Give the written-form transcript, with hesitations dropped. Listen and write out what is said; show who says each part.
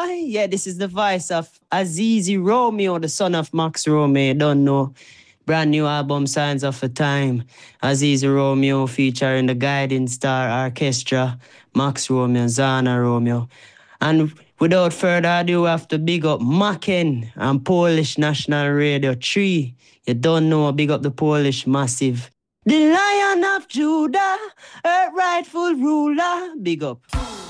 Speaker 1: boy. Yeah, this is the voice of Azizi Romeo, the son of Max Romeo. Don't know. Brand new album, Signs of a Time. Azizi Romeo featuring the Guiding Star Orchestra, Max Romeo, Zana Romeo. And without further ado, we have to big up Macken and Polish National Radio 3. You don't know, big up the Polish Massive. The Lion of Judah, earth rightful ruler. Big up.